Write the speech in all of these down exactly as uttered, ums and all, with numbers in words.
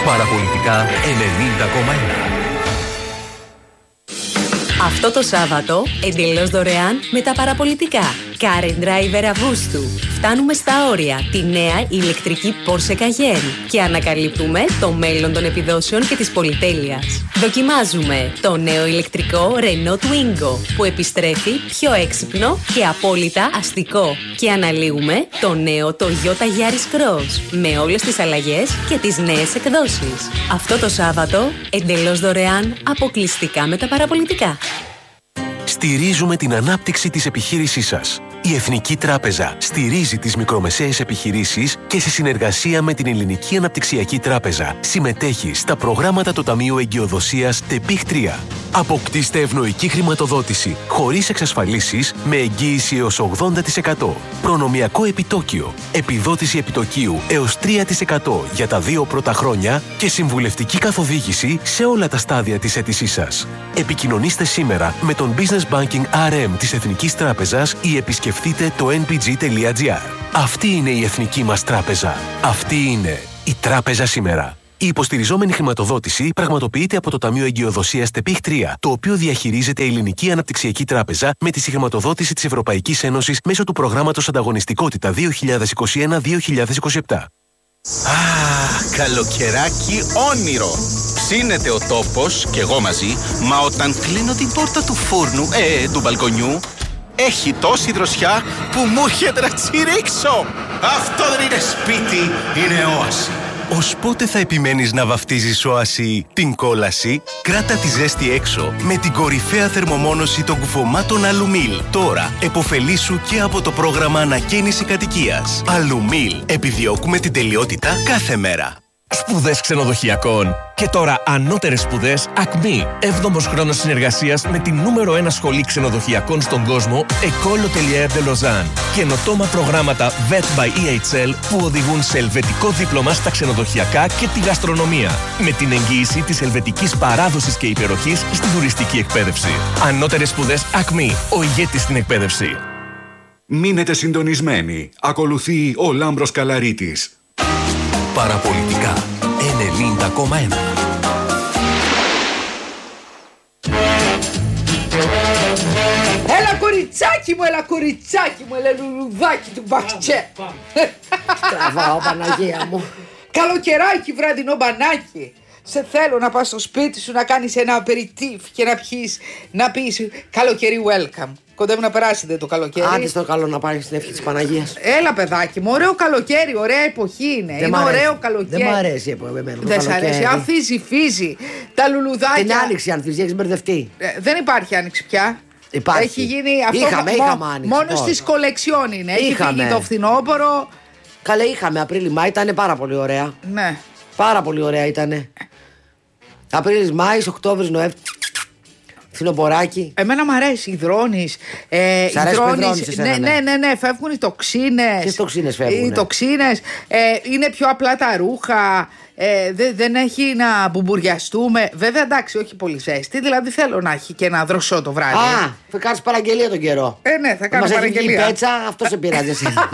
Παραπολιτικά ενενήντα κόμμα ένα. Αυτό το Σάββατο, εντελώς δωρεάν με τα παραπολιτικά. Car and Driver Αυγούστου. Φτάνουμε στα όρια τη νέα ηλεκτρική Porsche Cayenne και ανακαλύπτουμε το μέλλον των επιδόσεων και της πολυτέλειας. Δοκιμάζουμε το νέο ηλεκτρικό Renault Twingo που επιστρέφει πιο έξυπνο και απόλυτα αστικό. Και αναλύουμε το νέο Toyota Yaris Cross με όλες τις αλλαγές και τις νέες εκδόσεις. Αυτό το Σάββατο, εντελώς δωρεάν, αποκλειστικά με τα παραπολιτικά. Στηρίζουμε την ανάπτυξη της επιχείρησής σας. Η Εθνική Τράπεζα στηρίζει τις μικρομεσαίες επιχειρήσεις και σε συνεργασία με την Ελληνική Αναπτυξιακή Τράπεζα συμμετέχει στα προγράμματα του Ταμείου Εγκυοδοσίας ΤΕΠΙΧ τρία. Αποκτήστε ευνοϊκή χρηματοδότηση χωρίς εξασφαλίσεις με εγγύηση έως ογδόντα τοις εκατό. Προνομιακό επιτόκιο, επιδότηση επιτοκίου έως τρία τοις εκατό για τα δύο πρώτα χρόνια και συμβουλευτική καθοδήγηση σε όλα τα στάδια της αίτησής σας. Επικοινωνήστε σήμερα με τον Business Banking αρ εμ της Εθνικής Τράπεζας ή επισκεφτείτε το εν πι τζι τελεία τζι άρ. Αυτή είναι η Εθνική μας Τράπεζα. Αυτή είναι η Τράπεζα σήμερα. Η υποστηριζόμενη χρηματοδότηση πραγματοποιείται από το Ταμείο Εγκυοδοσίας ΤΕΠΙΧ τρία, το οποίο διαχειρίζεται η Ελληνική Αναπτυξιακή Τράπεζα με τη συγχρηματοδότηση της Ευρωπαϊκής Ένωσης μέσω του προγράμματος Ανταγωνιστικότητα δύο χιλιάδες είκοσι ένα δύο χιλιάδες είκοσι επτά. Α, καλοκαιράκι όνειρο. Ψήνεται ο τόπος και εγώ μαζί, μα όταν κλείνω την πόρτα του φούρνου, ε, του μπαλκονιού, έχει τόση δροσιά που μου έρχεται να τσιρίξω. Αυτό δεν είναι σπίτι, είναι όαση. Ως πότε θα επιμένεις να βαφτίζεις όαση την κόλαση? Κράτα τη ζέστη έξω με την κορυφαία θερμομόνωση των κουφωμάτων Αλουμίλ. Τώρα εποφελήσου και από το πρόγραμμα ανακαίνιση κατοικίας. Αλουμίλ. Επιδιώκουμε την τελειότητα κάθε μέρα. Σπουδές ξενοδοχειακών. Και τώρα ανώτερες σπουδές Ακμή. έβδομος χρόνος συνεργασίας με την νούμερο ένα σχολή ξενοδοχειακών στον κόσμο, École Hôtelière de Lausanne. Καινοτόμα προγράμματα βετ by ι έιτς ελ που οδηγούν σε ελβετικό δίπλωμα στα ξενοδοχειακά και τη γαστρονομία. Με την εγγύηση της ελβετικής παράδοσης και υπεροχής στην τουριστική εκπαίδευση. Ανώτερες σπουδές Ακμή. Ο ηγέτης στην εκπαίδευση. Μείνετε συντονισμένοι. Ακολουθεί ο Λάμπρος Καλαρίτης. Παραπολιτικά ενενήντα κόμμα ένα. Έλα κοριτσάκι μου, έλα κοριτσάκι μου, έλα λουλουδάκι του μπαχτσέ. Τραβάω Παναγία μου. Καλοκαιράκι, βραδινό μπανάκι. Σε θέλω να πας στο σπίτι σου να κάνεις ένα απεριτίφ και να πιείς, να πεις καλοκαιρί welcome. Κοντεύει να περάσετε το καλοκαίρι. Άντε στο καλό να πάρει στην ευχή της Παναγίας. Έλα παιδάκι μου, ωραίο καλοκαίρι, ωραία εποχή είναι. Δεν είναι ωραίο καλοκαίρι. Δεν μ' αρέσει η εποχή. Δεν σ' αρέσει. Ανθίζει, φύζει. Τα λουλουδάκια. Την άνοιξη ανθίζει, έχεις μπερδευτεί. Ε, δεν υπάρχει άνοιξη πια. Υπάρχει. Έχει γίνει αυτό. Είχαμε, μο, είχαμε άνοιξη. Μόνο στις κολεξιόν είναι. Έχει Είχαμε. φύγει το φθινόπωρο. Καλέ, είχαμε Απρίλη-Μάη, ήταν πάρα πολύ ωραία. Ναι. Πάρα πολύ ωραία ήταν. Απρίλης, Μάης, Οκτώβρης, Νοέμβρης. Φθινοποράκι. Εμένα μου αρέσει οι δρόνεις. Ε, Σ' αρέσει οι δρόνεις εσένα, ναι, ναι, ναι, ναι, φεύγουν οι τοξίνες. Ποιες τοξίνες φεύγουν? Οι τοξίνες. Ε, είναι πιο απλά τα ρούχα. Ε, δε, δεν έχει να μπουμπουριαστούμε. Βέβαια, εντάξει, όχι πολύ ζέστη. Δηλαδή θέλω να έχει και ένα δροσό το βράδυ. Α, θα κάνεις παραγγελία τον καιρό. Ε, ναι, θα κάνω μας παραγγελία. Μας έχει πέτσα, αυτό σε πειράζει εσένα.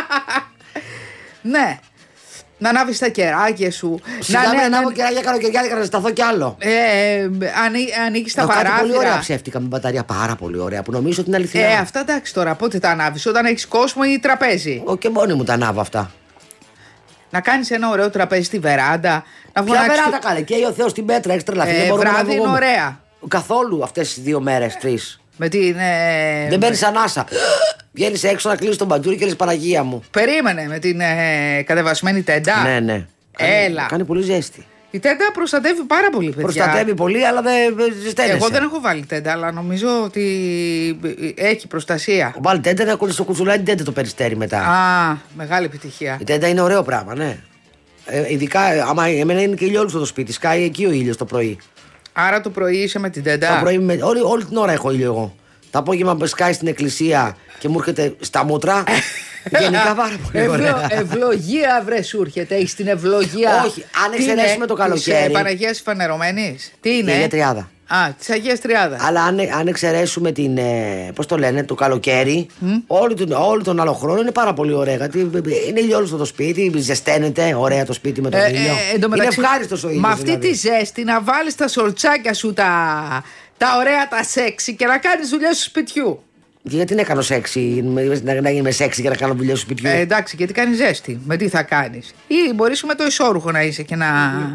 Ναι. Να ανάβεις τα κεράκια σου. Σιγά να με ναι, ανάβω ναι, κεράκια καλοκαιριάτικα να σταθώ κι άλλο. Ε, ανοί, ανοίγεις τα παράθυρα. Κάτι πολύ ωραία ψεύτικα με μπαταρία, πάρα πολύ ωραία που νομίζω ότι είναι αληθινά. Ε, αυτά εντάξει τώρα, πότε τα ανάβεις? Όταν έχεις κόσμο ή τραπέζι? Όχι, και μόνη μου τα ανάβω αυτά. Να κάνεις ένα ωραίο τραπέζι στη βεράντα. Να Ποια βεράντα καλέ, και ο Θεός την πέτρα, έχεις τρελαθεί. Ε, βράδυ είναι ωραία. Καθόλου αυτές τις δύο μέρες, τρεις. Με την. Ε... Δεν παίρνεις ανάσα. Βγαίνεις έξω να κλείσεις τον μπαντζούρι και λες Παναγία μου. Περίμενε με την ε, κατεβασμένη τέντα. Ναι, ναι. Έλα. Κάνει, κάνει πολύ ζέστη. Η τέντα προστατεύει πάρα πολύ, παιδιά. Προστατεύει πολύ, αλλά δεν ζεσταίνεσαι. Εγώ δεν έχω βάλει τέντα, αλλά νομίζω ότι έχει προστασία. Βάλει τέντα να κολλήσει στο κουτσουλάκι την τέντα το περιστέρι μετά. Α, μεγάλη επιτυχία. Η τέντα είναι ωραίο πράγμα, ναι. Ε, ειδικά, άμα εμένα είναι και ηλιόλουστο το σπίτι, σκάει εκεί ο ήλιος το πρωί. Άρα το πρωί είσαι με την τέντα. Το πρωί με, όλη, όλη την ώρα έχω ήλιο εγώ. Το απόγευμα σκάει στην εκκλησία και μου έρχεται στα μούτρα. Γενικά πάρα πολύ Ευλο, ωραία. ευλογία βρε σου έρχεται, έχεις την ευλογία. Όχι, αν εξαιρέσουμε το καλοκαίρι. Της Παναγίας Φανερωμένης. Τι είναι? Η Αγία Τριάδα. Α, της Αγίας Τριάδας. Αλλά αν, αν εξαιρέσουμε την. Ε, πώς το λένε, το καλοκαίρι, mm. όλο, τον, όλο τον άλλο χρόνο είναι πάρα πολύ ωραία. Γιατί είναι ηλιόλουστο το σπίτι, ζεσταίνεται, ωραία το σπίτι με τον ε, ήλιο. Ε, είναι ευχάριστος ο ήλιος. Με αυτή δηλαδή. Τη ζέστη να βάλεις τα σορτσάκια σου, τα, τα ωραία, τα σεξι και να κάνεις δουλειές του σπιτιού. Γιατί να κάνω σεξι, να, να είμαι σεξι και να κάνω δουλειές του σπιτιού. Ε, εντάξει, γιατί κάνεις ζέστη. Με τι θα κάνεις. Ή μπορείς με το ισόρουχο να είσαι και να.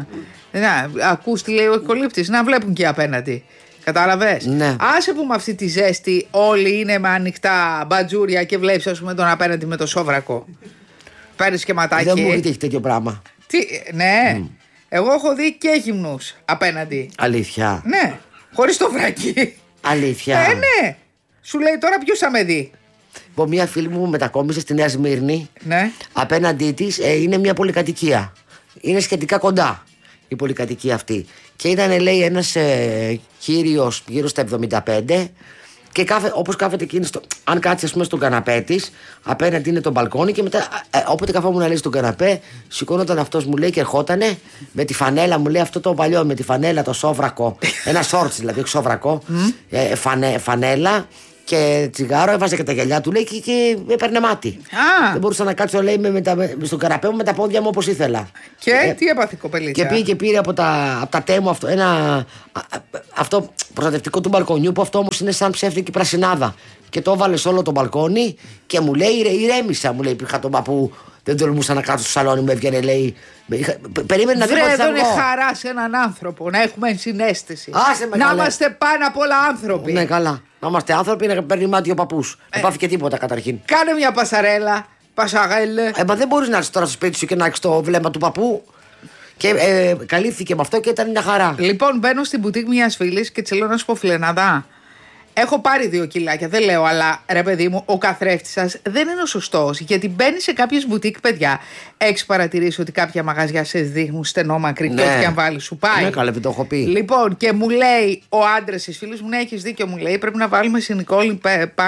να ακούς τι λέει ο εκκολύπτης, να βλέπουν και απέναντι. Κατάλαβες. Ναι. Άσε που με αυτή τη ζέστη όλοι είναι με ανοιχτά μπατζούρια και βλέπεις, ας πούμε, τον απέναντι με το σόβρακο. Παίρνεις και ματάκι. Δεν μου έχει τέτοιο πράγμα. Τι, ναι. Mm. Εγώ έχω δει και γυμνούς απέναντι. Αλήθεια. Ναι. Χωρίς το βρακί. Αλήθεια. Ε, ναι. Σου λέει τώρα ποιος θα με δει. Λοιπόν, μια φίλη μου μετακόμισε στη Νέα Σμύρνη. Ναι. Απέναντί της ε, είναι μια πολυκατοικία. Είναι σχετικά κοντά η πολυκατοικία αυτή. Και ήταν, λέει, ένας ε, κύριος γύρω στα εβδομήντα πέντε. Και κάθε, όπως κάθεται εκείνη, στο, αν κάτσει, ας πούμε, στον καναπέ της, απέναντι είναι το μπαλκόνι. Και μετά, ε, όποτε καθόμουν να λέει στον καναπέ, σηκώνονταν αυτός, μου λέει, και ερχότανε με τη φανέλα, μου λέει, αυτό το παλιό, με τη φανέλα, το σόβρακο. Ένα σόρτσι, δηλαδή, όχι σόβρακο. Mm. Ε, φανε, φανέλα και τσιγάρο, έβαζε και τα γυαλιά του, λέει, και, και έπαιρνε μάτι. Ah. Δεν μπορούσα να κάτσω, λέει, με, με τα, με, στον καναπέ μου με τα πόδια μου όπως ήθελα. Και ε, τι έπαθε η κοπελίτσα. Και πήγε και πήρε από τα, από τα τέμου αυτό, ένα, αυτό προστατευτικό του μπαλκονιού, που αυτό όμως είναι σαν ψεύτικη πρασινάδα. Και το έβαλε σε όλο το μπαλκόνι και μου λέει, ηρέμησα, μου λέει, υπήρχα τον παππού. Δεν τολμούσα να κάτσω στο σαλόνι μου, έβγαινε, λέει. Περίμενε να δει πότε θα βγω. Βρε, είναι χαρά σε έναν άνθρωπο να έχουμε ενσυναίσθηση. Άσε με, να καλέ. Είμαστε πάνω απ' όλα άνθρωποι. Ναι, καλά. Να είμαστε άνθρωποι, να παίρνει μάτι ο παππούς. Ε, δεν πάθει και τίποτα καταρχήν. Κάνε μια πασαρέλα. Πασαγέλε. Ε, μα δεν μπορεί να έρθει τώρα στο σπίτι σου και να έχει το βλέμμα του παππού. Και ε, καλύφθηκε με αυτό και ήταν μια χαρά. Λοιπόν, μπαίνω στην μπουτίκ μιας φίλης και της λέω να σου πω, φιλεναδά. Έχω πάρει δύο κιλάκια, δεν λέω, αλλά ρε παιδί μου, ο καθρέφτης σας δεν είναι ο σωστός. Γιατί μπαίνει σε κάποιες μπουτίκ, παιδιά. Έχεις παρατηρήσει ότι κάποια μαγαζιά σε δείχνουν στενό μακρύ, ναι. Και ό,τι και αν βάλει, σου πάει. Ναι, καλά, δεν το έχω πει. Λοιπόν, και μου λέει ο άντρας της φίλης μου, ναι, έχεις δίκιο, μου λέει, πρέπει να βάλουμε συνικόλη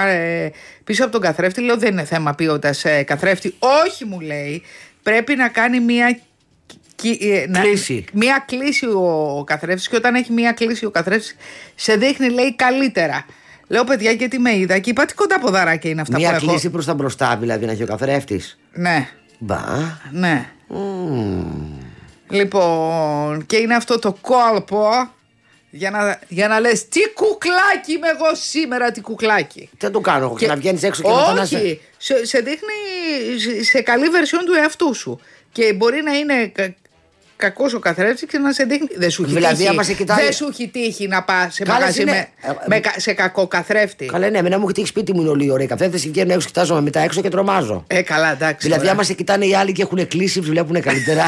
πίσω από τον καθρέφτη. Λέω, δεν είναι θέμα ποιότητας ε, καθρέφτη. Όχι, μου λέει, πρέπει να κάνει μία. Κλίση. Να, μία κλίση ο καθρέφτης, και όταν έχει μία κλίση ο καθρέφτης σε δείχνει, λέει, καλύτερα. Λέω, παιδιά, γιατί με είδα και είπα, τι κοντά ποδαράκια είναι αυτά μία που έχω. Μία κλίση προς τα μπροστά, δηλαδή, να έχει ο καθρέφτης. Ναι. Μπα. Ναι. Mm. Λοιπόν, και είναι αυτό το κόλπο για να, για να λες, τι κουκλάκι είμαι εγώ σήμερα, τι κουκλάκι. Τι θα το κάνω, και να βγαίνεις έξω και όχι, να σε... Όχι, σε, σε δείχνει σε καλή βερσιόν του εαυτού σου. Και μπορεί να είναι κακός ο καθρέφτης και να σε δείχνει. Δεν σου έχει δηλαδή, τύχει, κοιτάει... δεν σου έχει τύχει να πας σε μαγαζί είναι... με, με, σε κακό καθρέφτη. Καλά, ναι, εμένα μου έχει τύχει, σπίτι μου είναι όλοι οι ωραίοι καθρέφτες και βγαίνουν έξω, κοιτάζομαι μετά έξω και τρομάζω. Ε, καλά, εντάξει. Δηλαδή, άμα σε κοιτάνε οι άλλοι και έχουν κλείσει, βλέπουν καλύτερα.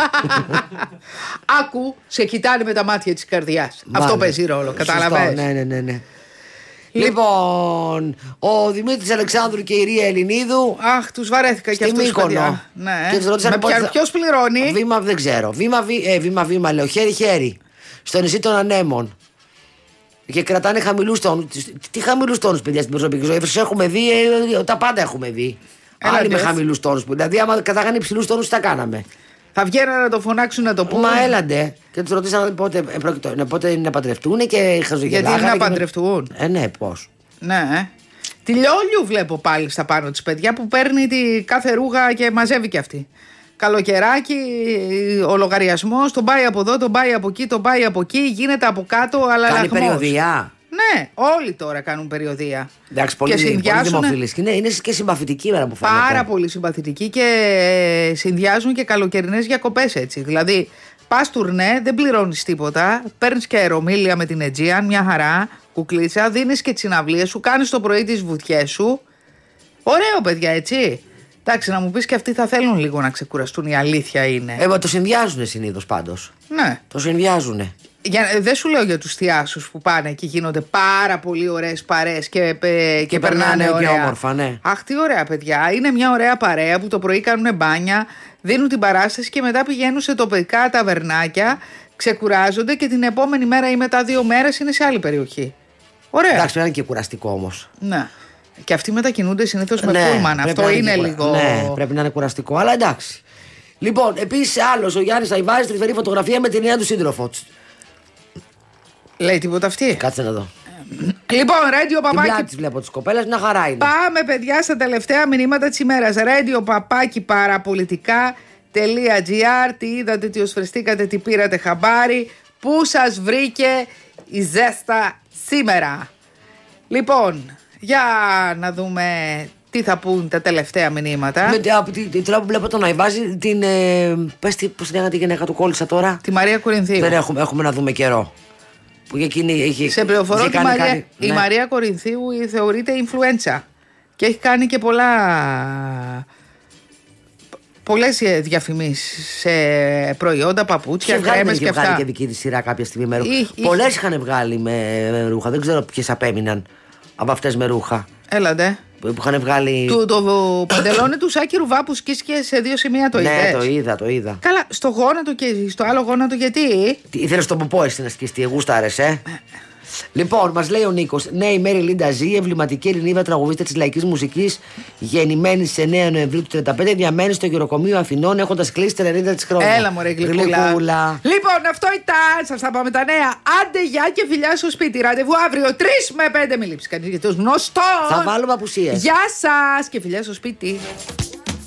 Άκου, σε κοιτάνε με τα μάτια της καρδιάς. Αυτό παίζει ρόλο, κατάλαβες. Ναι, ναι, ναι, ναι. Λοιπόν, ο Δημήτρης Αλεξάνδρου και η Ρία Ελληνίδου. Αχ, τους βαρέθηκα και αυτούς, παιδιά. Ναι. Και τους ρώτησαν θα... ποιος πληρώνει. Βήμα, δεν ξέρω. Βήμα, βή, ε, βήμα, βήμα, λέω. Χέρι-χέρι. Στο νησί των Ανέμων. Και κρατάνε χαμηλούς τόνους. Τι χαμηλούς τόνους, παιδιά, στην προσωπική ζωή. Έχουμε δει, ε, τα πάντα έχουμε δει. Έλα, άλλοι με χαμηλούς τόνους. Δηλαδή, άμα κατάγανε υψηλούς τόνους, τι θα κάναμε. Θα βγαίνουν να το φωνάξουν, να το πούμε. Μα έλαντε. Και τους ρωτήσαμε πότε, πότε, πότε είναι να παντρευτούν και χαζογελάγανε. Γιατί είναι να παντρευτούν. Ε, ναι, πώς. Ναι. Τη Λιόλιου βλέπω πάλι στα πάνω της, παιδιά, που παίρνει τη κάθε ρούγα και μαζεύει κι αυτή. Καλοκαιράκι, ο λογαριασμός, τον πάει από εδώ, τον πάει από εκεί, τον πάει από εκεί, γίνεται από κάτω, αλλά κάνει λαχμός. περιοδεία. Ναι, όλοι τώρα κάνουν περιοδεία. Εντάξει, πολύ, πολύ δημοφιλής. Είναι, είναι και συμπαθητική μέρα που φαίνεται. Πάρα πολύ συμπαθητική και συνδυάζουν και καλοκαιρινές διακοπές έτσι. Δηλαδή, πας τουρνέ, δεν πληρώνεις τίποτα, παίρνεις και αερομίλια με την Aegean, μια χαρά, κουκλίτσα, δίνεις και τις συναυλίες σου, κάνεις το πρωί τις βουτιές σου. Ωραίο, παιδιά, έτσι. Εντάξει, να μου πεις και αυτοί θα θέλουν λίγο να ξεκουραστούν, η αλήθεια είναι. Ε, μα το συνδυάζουν συνήθως πάντως. Ναι. Το συνδυάζουν. Για, δεν σου λέω για τους θειάσους που πάνε και γίνονται πάρα πολύ ωραίες παρέες και, και, και περνάνε ωραία. Και όμορφα, ναι. Αχ, τι ωραία, παιδιά. Είναι μια ωραία παρέα που το πρωί κάνουν μπάνια, δίνουν την παράσταση και μετά πηγαίνουν σε τοπικά ταβερνάκια, ξεκουράζονται και την επόμενη μέρα ή μετά δύο μέρες είναι σε άλλη περιοχή. Ωραία. Εντάξει, πρέπει να είναι και κουραστικό όμως. Ναι. Και αυτοί μετακινούνται συνήθως με ναι, πούλμαν. Αυτό είναι, είναι λίγο. Ναι, πρέπει να είναι κουραστικό, αλλά εντάξει. Λοιπόν, επίσης άλλος, ο Γιάννης Αϊβάζης, τρυφερή φωτογραφία με την νέα του σύντροφο. Λέει τίποτα αυτή. Κάτσε να δω. Λοιπόν, ρέντιο παπάκι. Την πλάτη βλέπω τη κοπέλα, μια χαρά είναι. Πάμε, παιδιά, στα τελευταία μηνύματα τη ημέρα. ρέντιο παπάκι παραπολιτικά.gr. Τι είδατε, τι οσφρεστήκατε, τι πήρατε χαμπάρι. Πού σας βρήκε η ζέστα σήμερα. Λοιπόν, για να δούμε τι θα πούν τα τελευταία μηνύματα. Με, από την τώρα που βλέπω τον Αϊβάζη, την. Ε, πες τι, πώς λέγανε τη γυναίκα του, κόλλησα τώρα. Τη Μαρία Κορινθίου. Δεν έχουμε, έχουμε να δούμε καιρό. Που εκείνη έχει. Σε πληροφορώ ότι η Μαρία, κάνει, η ναι. Μαρία Κορινθίου θεωρείται influenza. Και έχει κάνει και πολλά. Πολλές διαφημίσεις σε προϊόντα, παπούτσια, κρέμες και αυτά. Είχε βγάλει και δική της σειρά κάποια στιγμή με ρούχα. Είχε, Πολλές είχαν βγάλει με, με ρούχα. Δεν ξέρω ποιες απέμειναν από αυτές με ρούχα. Έλατε. Που είχαν βγάλει. Του, το, το παντελόνι του Σάκη Ρουβά που σκίστηκε σε δύο σημεία, το είδες? Ναι, το είδα, το είδα. Καλά, στο γόνατο και στο άλλο γόνατο γιατί? Τι, ήθελες τον ποπό εσύ να σκιστεί, γούσταρες, ε. Λοιπόν, μας λέει ο Νίκος, ναι, η Μέρη Λίντα Ζή, εμβληματική Ελληνίδα τραγουδίστρια της λαϊκής μουσικής, γεννημένη σε εννέα Νοεμβρίου του τριάντα πέντε, διαμένει στο γεροκομείο Αθηνών, έχοντας κλείσει τα ενενήντα της χρόνια. Έλα, μωρέ, γλυκούλα. Λοιπόν, αυτό ήταν. Σας τα πάμε τα νέα. Άντε, γεια και φιλιά στο σπίτι. Ραντεβού αύριο τρεις με πέντε. Μην λείψει κανείς για τους γνωστούς. Θα βάλουμε απουσίες. Γεια σας και φιλιά στο σπίτι.